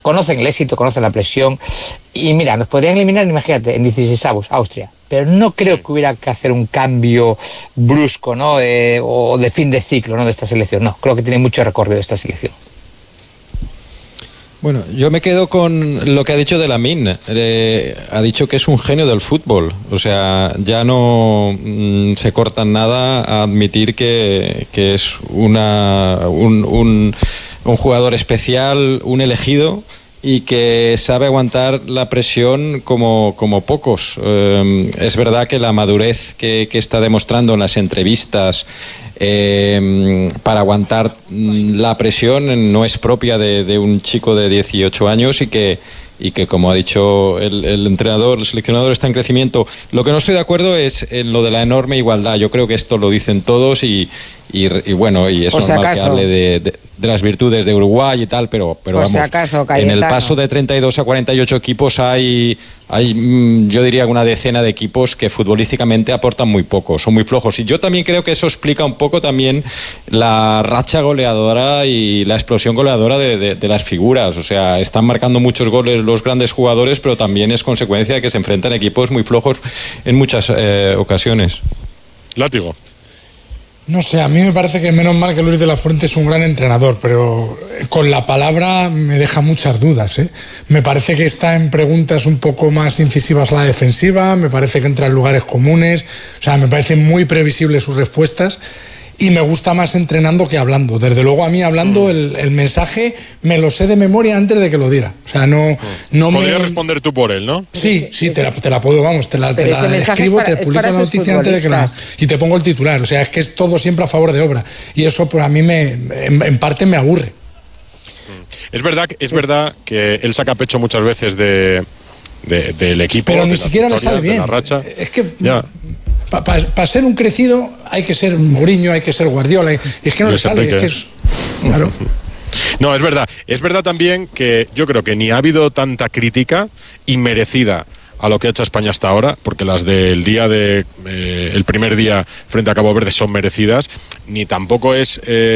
conocen el éxito, conocen la presión, y mira, nos podrían eliminar, imagínate, en 16avos, Austria, pero no creo que hubiera que hacer un cambio brusco, ¿no? O de fin de ciclo, ¿no? De esta selección, no, creo que tiene mucho recorrido esta selección. Bueno, yo me quedo con lo que ha dicho de Lamine. Ha dicho que es un genio del fútbol. O sea, ya no se cortan nada a admitir que es un jugador especial, un elegido, y que sabe aguantar la presión como pocos. Es verdad que la madurez que está demostrando en las entrevistas para aguantar la presión no es propia de un chico de 18 años y que como ha dicho el entrenador, el seleccionador está en crecimiento. Lo que no estoy de acuerdo es en lo de la enorme igualdad. Yo creo que esto lo dicen todos y bueno, y es normal que hable de las virtudes de Uruguay y tal, pero vamos, en el paso de 32 a 48 equipos hay yo diría una decena de equipos que futbolísticamente aportan muy poco, son muy flojos, y yo también creo que eso explica un poco también la racha goleadora y la explosión goleadora de las figuras. O sea, están marcando muchos goles los grandes jugadores, pero también es consecuencia de que se enfrentan equipos muy flojos en muchas ocasiones. Látigo. No sé, a mí me parece que menos mal que Luis de la Fuente es un gran entrenador, pero con la palabra me deja muchas dudas, ¿eh? Me parece que está en preguntas un poco más incisivas la defensiva, me parece que entra en lugares comunes, o sea, me parecen muy previsibles sus respuestas. Y me gusta más entrenando que hablando. Desde luego a mí hablando el mensaje me lo sé de memoria antes de que lo diga. O sea, no podrías responder tú por él, ¿no? Sí, te la puedo, vamos, te la escribo, te publico la noticia antes de que y te pongo el titular. O sea, es que es todo siempre a favor de obra. Y eso pues a mí en parte me aburre. Es verdad que él saca pecho muchas veces del equipo. Pero ni siquiera le sale bien. Es que... Ya. Para ser un crecido hay que ser Mourinho, hay que ser Guardiola, y es que no le sale, es que es... Claro. No, es verdad también que yo creo que ni ha habido tanta crítica inmerecida a lo que ha hecho España hasta ahora, porque las del día el primer día frente a Cabo Verde son merecidas, ni tampoco es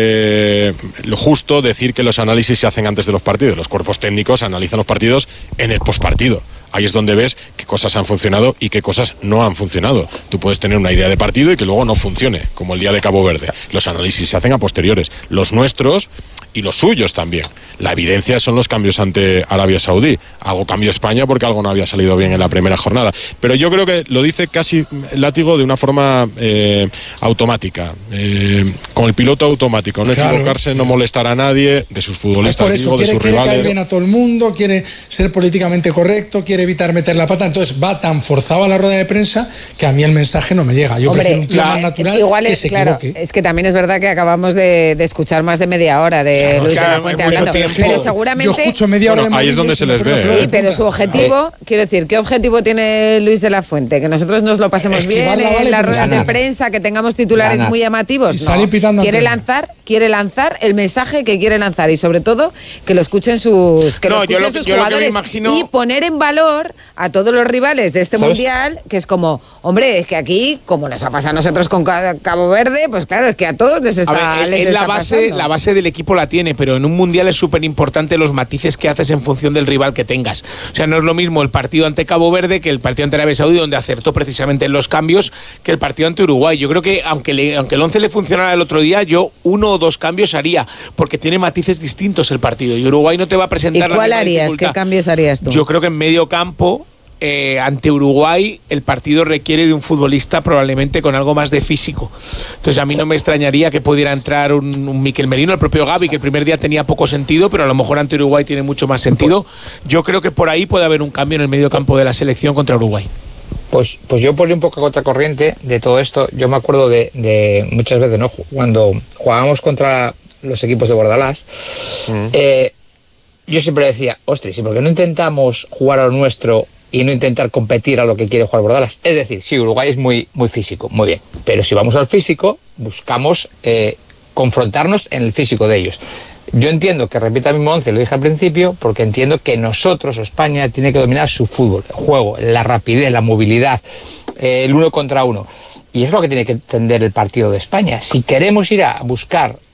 lo justo decir que los análisis se hacen antes de los partidos. Los cuerpos técnicos analizan los partidos en el postpartido. Ahí es donde ves qué cosas han funcionado y qué cosas no han funcionado. Tú puedes tener una idea de partido y que luego no funcione, como el día de Cabo Verde. Los análisis se hacen a posteriores. Los nuestros y los suyos también. La evidencia son los cambios ante Arabia Saudí. Algo cambió España porque algo no había salido bien en la primera jornada. Pero yo creo que lo dice casi Látigo de una forma automática, con el piloto automático. No equivocarse, no molestar a nadie, de sus futbolistas, de sus rivales. Quiere caer bien a todo el mundo, quiere ser políticamente correcto, quiere evitar meter la pata, entonces va tan forzado a la rueda de prensa que a mí el mensaje no me llega. Yo prefiero un tío más natural que se equivoque. Es que también es verdad que acabamos de escuchar más de media hora de Luis de la Fuente hablando, pero seguramente... Yo escucho media hora de ahí es donde se les ve. Sí, pero su objetivo, quiero decir, ¿qué objetivo tiene Luis de la Fuente? Que nosotros nos lo pasemos bien en la rueda de prensa, que tengamos titulares muy llamativos. No. Quiere lanzar el mensaje que quiere lanzar, y sobre todo que lo escuchen sus jugadores y poner en valor a todos los rivales de este mundial, que es como, hombre, es que aquí, como nos ha pasado a nosotros con Cabo Verde, pues claro, es que a todos les está pasando. La base del equipo la tiene, pero en un mundial es súper importante los matices que haces en función del rival que tengas. O sea, no es lo mismo el partido ante Cabo Verde que el partido ante Arabia Saudí, donde acertó precisamente en los cambios, que el partido ante Uruguay. Yo creo que aunque el 11 le funcionara el otro día, yo 1 o 2 cambios haría, porque tiene matices distintos el partido, y Uruguay no te va a presentar... ¿Y cuál harías? ¿Qué cambios harías tú? Yo creo que en medio campo, ante Uruguay, el partido requiere de un futbolista probablemente con algo más de físico. Entonces a mí no me extrañaría que pudiera entrar un Mikel Merino, el propio Gavi, que el primer día tenía poco sentido, pero a lo mejor ante Uruguay tiene mucho más sentido. Yo creo que por ahí puede haber un cambio en el medio campo de la selección contra Uruguay. Pues yo por ir un poco a contracorriente de todo esto, yo me acuerdo de muchas veces, ¿no? Cuando jugábamos contra los equipos de Bordalás, yo siempre decía, ostras, ¿y por qué no intentamos jugar a lo nuestro y no intentar competir a lo que quiere jugar Bordalás? Es decir, sí, Uruguay es muy, muy físico, muy bien, pero si vamos al físico, buscamos confrontarnos en el físico de ellos. Yo entiendo que repita el mismo 11, lo dije al principio, porque entiendo que nosotros, España, tiene que dominar su fútbol, el juego, la rapidez, la movilidad, el 1 contra 1. Y eso es lo que tiene que entender el partido de España. Si queremos ir a buscar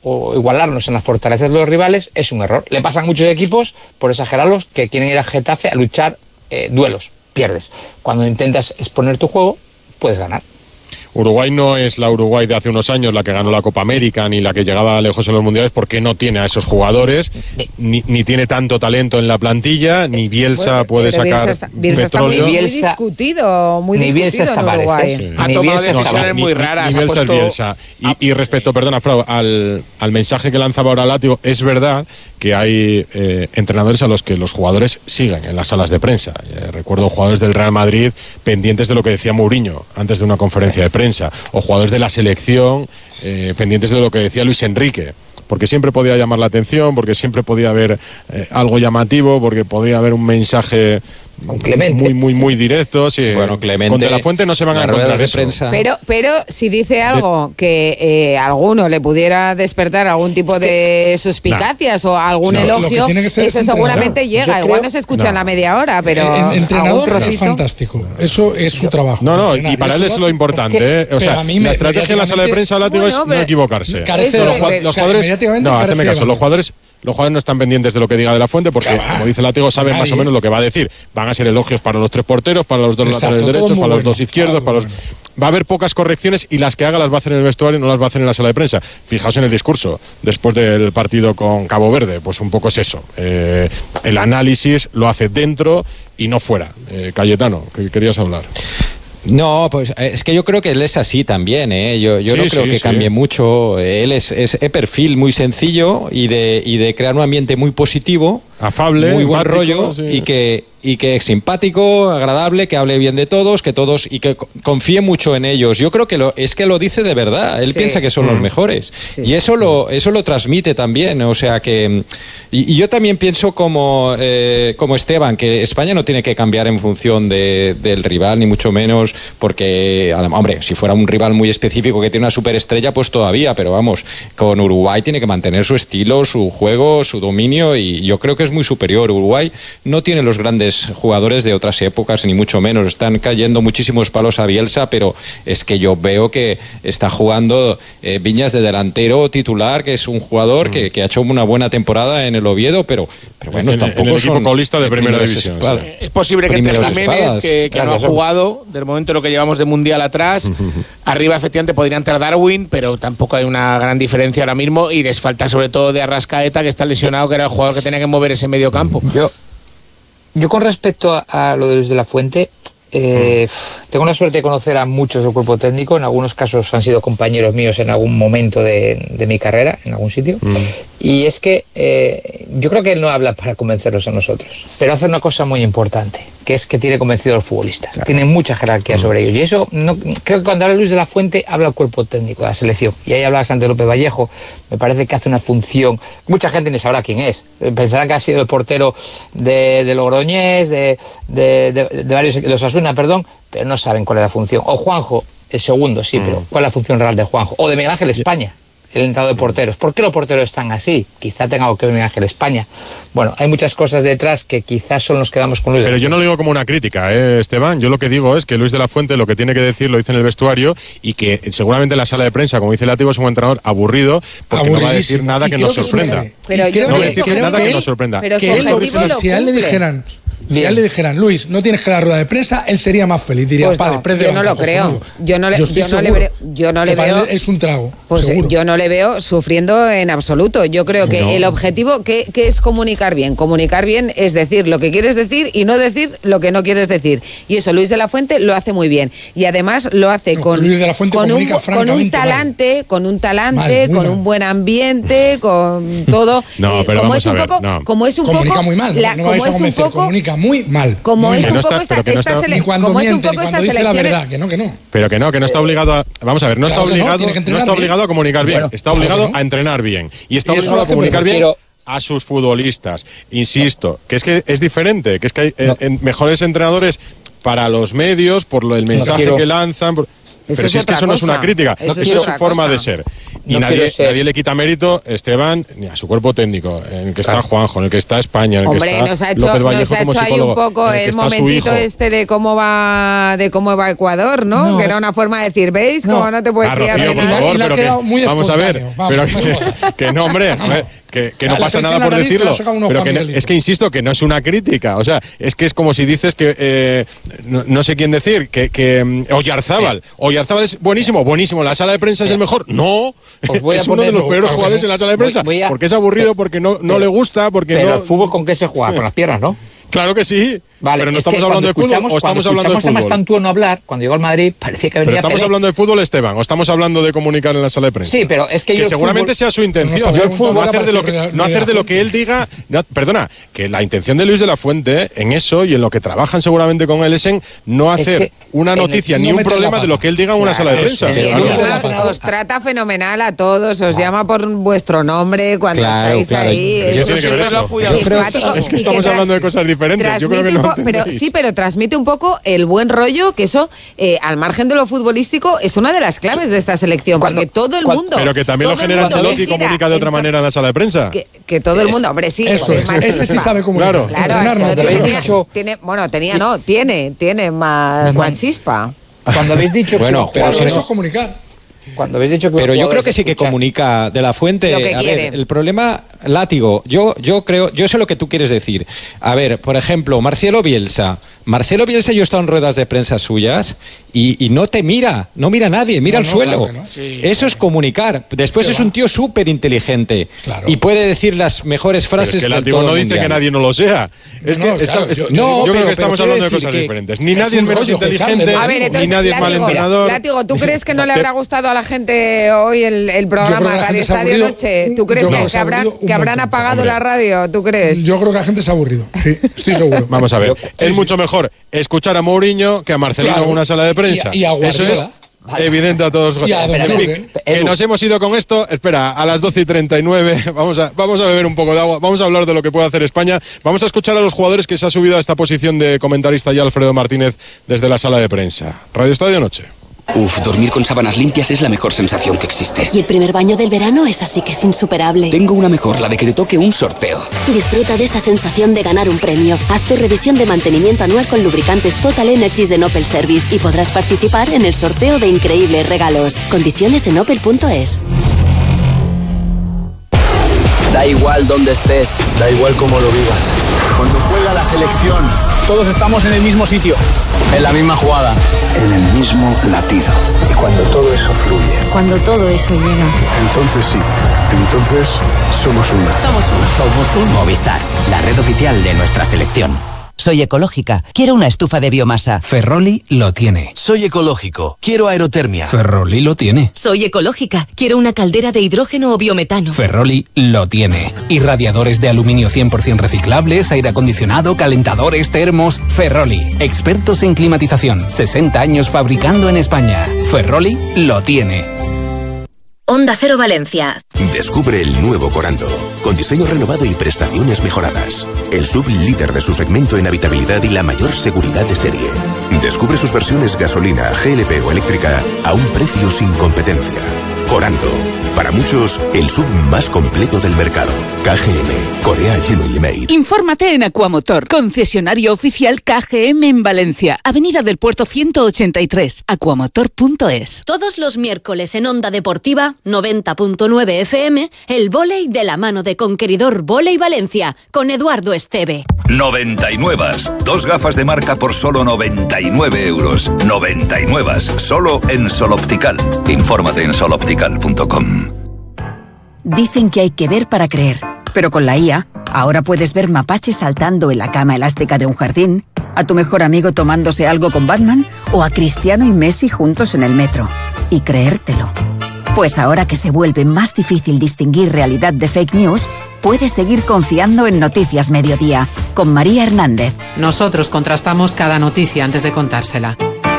o igualarnos en las fortalezas de los rivales es un error. Le pasan a muchos equipos, por exagerarlos, que quieren ir a Getafe a luchar duelos, pierdes. Cuando intentas exponer tu juego, puedes ganar. Uruguay no es la Uruguay de hace unos años, la que ganó la Copa América, ni la que llegaba lejos en los mundiales, porque no tiene a esos jugadores, ni tiene tanto talento en la plantilla, ni Bielsa puede sacar Bielsa petróleo. Muy discutido ni Bielsa está en Uruguay. Sí. Ha tomado decisiones muy raras. Ni Bielsa es Bielsa. Y respecto, perdona, Frau, al mensaje que lanzaba ahora Látigo, es verdad que hay entrenadores a los que los jugadores siguen en las salas de prensa. Recuerdo jugadores del Real Madrid pendientes de lo que decía Mourinho antes de una conferencia de prensa, o jugadores de la selección pendientes de lo que decía Luis Enrique, porque siempre podía llamar la atención, porque siempre podía haber algo llamativo, porque podía haber un mensaje con Clemente muy directo. Sí. Bueno, Clemente, con De La Fuente no se van a encontrar de eso. Prensa. Pero si dice algo que alguno le pudiera despertar algún tipo de suspicacias o algún elogio, eso seguramente llega. Igual no se escucha en la media hora, pero entrenador es fantástico. Eso es su trabajo. No, y para él es lo importante. O sea, la estrategia en la sala de prensa Látigo es no equivocarse. Los jugadores, no, hazme caso, los jugadores no están pendientes de lo que diga De La Fuente porque, como dice Látigo, saben más o menos lo que va a decir. Van a ser elogios para los 3 porteros, para los 2 laterales derechos, para los 2 izquierdos, para los... Va a haber pocas correcciones y las que haga las va a hacer en el vestuario y no las va a hacer en la sala de prensa. Fijaos en el discurso después del partido con Cabo Verde, pues un poco es eso. El análisis lo hace dentro y no fuera. Cayetano, que querías hablar. No, pues es que yo creo que él es así también, ¿eh? Yo no creo que cambie mucho. Él es perfil muy sencillo y de crear un ambiente muy positivo, afable, muy buen rollo, sí. y que es simpático, agradable, que hable bien de todos, y que confíe mucho en ellos. Yo creo que lo dice de verdad. Él piensa que son los mejores. Sí. Y eso lo transmite también. O sea que... Y yo también pienso como Esteban, que España no tiene que cambiar en función del rival, ni mucho menos, porque, hombre, si fuera un rival muy específico que tiene una superestrella, pues todavía, pero vamos, con Uruguay tiene que mantener su estilo, su juego, su dominio, y yo creo que es muy superior. Uruguay no tiene los grandes jugadores de otras épocas, ni mucho menos. Están cayendo muchísimos palos a Bielsa, pero es que yo veo que está jugando Viñas de delantero titular, que es un jugador que ha hecho una buena temporada en el Oviedo, pero bueno, tampoco en el equipo son paulista de primera división. Es posible que entre Jiménez, que no ha jugado, del momento en lo que llevamos de Mundial atrás, arriba efectivamente podría entrar Darwin, pero tampoco hay una gran diferencia ahora mismo, y les falta sobre todo de Arrascaeta, que está lesionado, que era el jugador que tenía que mover ese medio campo. Yo con respecto a lo de Luis de la Fuente, tengo la suerte de conocer a muchos del cuerpo técnico. En algunos casos han sido compañeros míos en algún momento de mi carrera, en algún sitio. Y es que yo creo que él no habla para convencerlos a nosotros, pero hace una cosa muy importante, que es que tiene convencido a los futbolistas. Claro. Tiene mucha jerarquía sobre ellos. Y eso, creo que cuando habla Luis de la Fuente, habla el cuerpo técnico de la selección. Y ahí hablaba Santi López Vallejo. Me parece que hace una función... Mucha gente ni sabrá quién es. Pensarán que ha sido el portero de Logroñés, de varios... de Osasuna, perdón, pero no saben cuál es la función. O Juanjo, el segundo, sí, pero ¿cuál es la función real de Juanjo? O de Miguel Ángel España, el entrenador de porteros. ¿Por qué los porteros están así? Quizá tenga algo que ver Miguel Ángel España. Bueno, hay muchas cosas detrás que quizás son los que damos con Luis. Pero yo no lo digo como una crítica, Esteban. Yo lo que digo es que Luis de la Fuente lo que tiene que decir lo dice en el vestuario, y que seguramente en la sala de prensa, como dice Látigo, es un entrenador aburrido, porque no va a decir nada que nos sorprenda. Pero yo no va a decir nada que nos sorprenda. Pero que él si a él le dijeran... Si a él le dijeran, Luis, no tienes que dar rueda de prensa, él sería más feliz. Diría, pues vale, yo no lo creo. Yo no le veo. Es un trago. Pues seguro. Yo no le veo sufriendo en absoluto. Yo creo que el objetivo que es comunicar bien. Comunicar bien es decir lo que quieres decir y no decir lo que no quieres decir. Y eso Luis de la Fuente lo hace muy bien. Y además lo hace con un talante, con un buen ambiente, con todo. No, pero como es un poco, como es un poco, comunica muy mal. No vais a convencer, comunica muy mal. Como es un poco esta selección. Cuando miente, cuando dice la verdad, que no. Pero que no está obligado a... Vamos a ver, no está obligado a comunicar bien, está obligado a entrenar bien. Y está obligado a comunicar bien a sus futbolistas. Insisto, que es diferente, que es que hay mejores entrenadores para los medios, por el mensaje que lanzan... Pero si es que eso no es una crítica, eso es su forma de ser. Y nadie le quita mérito, Esteban, ni a su cuerpo técnico, en el que está Juanjo, en el que está España, en el que está nos ha hecho ahí un poco el momentito de cómo va Ecuador, ¿no? Que era una forma de decir, ¿veis? Cómo no te puedes fiar de nada. Vamos a ver, pero que no, hombre, a ver. Que no pasa nada por decirlo, pero es que insisto que no es una crítica, o sea, es que es como si dices que no sé quién decir, que Oyarzábal es buenísimo, la sala de prensa es el mejor, no, es uno de los peores jugadores en la sala de prensa, porque es aburrido, porque no le gusta, porque pero el fútbol ¿con qué se juega? Con las piernas, ¿no? Claro que sí. Vale, pero no estamos hablando de fútbol o estamos hablando de fútbol. A Mastantuono hablar, cuando llegó al Madrid, parecía que venía. Pero estamos hablando de fútbol, Esteban, o estamos hablando de comunicar en la sala de prensa. Sí, pero es que seguramente sea su intención. No hacer de lo que él diga. Perdona, que la intención de Luis de la Fuente en eso y en lo que trabajan seguramente con él es en no hacer una noticia ni un problema de lo que él diga en una sala de prensa. Os trata fenomenal a todos, os llama por vuestro nombre cuando estáis ahí. Es que estamos hablando de cosas diferentes. Yo creo que no. Pero transmite un poco el buen rollo, que eso, al margen de lo futbolístico, es una de las claves de esta selección, porque todo el mundo... Pero que también lo genera Ancelotti y comunica de otra manera en la sala de prensa. Que todo el mundo, hombre, sí. Ese sí sabe comunicar. Claro, tiene más chispa. Cuando habéis dicho que eso es comunicar. Cuando habéis dicho que pero yo creo que sí que comunica de la Fuente. A ver, el problema, Látigo, yo sé lo que tú quieres decir. A ver, por ejemplo, Marcelo Bielsa, yo he estado en ruedas de prensa suyas y no te mira, no mira a nadie, mira al suelo. Claro, sí, eso es comunicar. Después es un tío súper inteligente y puede decir las mejores frases. Pero es que el Látigo no dice que nadie no lo sea. Yo creo que estamos hablando de cosas diferentes. Ni nadie es menos inteligente, ni nadie es mal entrenador. Látigo, ¿tú crees que no le habrá gustado a la gente hoy el programa Radio Estadio Noche? ¿Tú crees que habrán apagado la radio? ¿Tú crees? Yo creo que la gente se ha aburrido. Sí, estoy seguro. Vamos a ver. Es mucho mejor escuchar a Mourinho que a Marcelino en una sala de prensa. Y a eso es evidente a todos. Que nos hemos ido con esto. Espera, a las 12:39 vamos a beber un poco de agua. Vamos a hablar de lo que puede hacer España. Vamos a escuchar a los jugadores que se ha subido a esta posición de comentarista ya Alfredo Martínez desde la sala de prensa. Radio Estadio Noche. Dormir con sábanas limpias es la mejor sensación que existe. Y el primer baño del verano es así que es insuperable. Tengo una mejor, la de que te toque un sorteo. Disfruta de esa sensación de ganar un premio. Haz tu revisión de mantenimiento anual con lubricantes Total Energies de Opel Service y podrás participar en el sorteo de increíbles regalos. Condiciones en opel.es. Da igual dónde estés, da igual cómo lo vivas. Cuando juega la selección, todos estamos en el mismo sitio, en la misma jugada, en el mismo latido. Y cuando todo eso fluye, cuando todo eso llega, entonces sí, entonces somos uno. Somos un Movistar, la red oficial de nuestra selección. Soy ecológica, quiero una estufa de biomasa. Ferroli lo tiene. Soy ecológico, quiero aerotermia. Ferroli lo tiene. Soy ecológica, quiero una caldera de hidrógeno o biometano. Ferroli lo tiene. Y radiadores de aluminio 100% reciclables, aire acondicionado, calentadores, termos. Ferroli, expertos en climatización, 60 años fabricando en España. Ferroli lo tiene. Onda Cero Valencia. Descubre el nuevo Corando, con diseño renovado y prestaciones mejoradas. El sub líder de su segmento en habitabilidad y la mayor seguridad de serie. Descubre sus versiones gasolina, GLP o eléctrica a un precio sin competencia. Corando, para muchos, el sub más completo del mercado. KGM, Korea Genuine Made. Infórmate en Aquamotor, concesionario oficial KGM en Valencia, Avenida del Puerto 183, aquamotor.es. Todos los miércoles en Onda Deportiva, 90.9 FM, el vóley de la mano de Conqueridor Vóley Valencia, con Eduardo Esteve. 99, 2 gafas de marca por solo 99 euros. 99, solo en Sol Optical. Infórmate en soloptical.com. Dicen que hay que ver para creer, pero con la IA, ahora puedes ver mapaches saltando en la cama elástica de un jardín, a tu mejor amigo tomándose algo con Batman o a Cristiano y Messi juntos en el metro. Y creértelo. Pues ahora que se vuelve más difícil distinguir realidad de fake news, puedes seguir confiando en Noticias Mediodía, con María Hernández. Nosotros contrastamos cada noticia antes de contársela.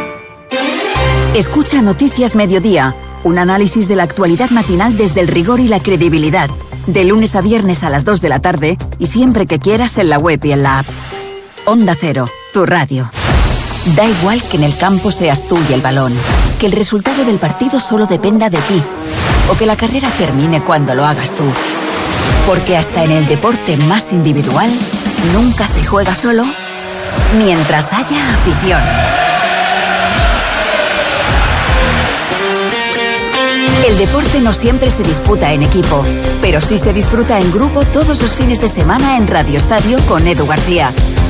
Escucha Noticias Mediodía, un análisis de la actualidad matinal desde el rigor y la credibilidad. De lunes a viernes a las 2 de la tarde y siempre que quieras en la web y en la app. Onda Cero, tu radio. Da igual que en el campo seas tú y el balón, que el resultado del partido solo dependa de ti, o que la carrera termine cuando lo hagas tú. Porque hasta en el deporte más individual, nunca se juega solo mientras haya afición. El deporte no siempre se disputa en equipo, pero sí se disfruta en grupo todos los fines de semana en Radio Estadio con Edu García.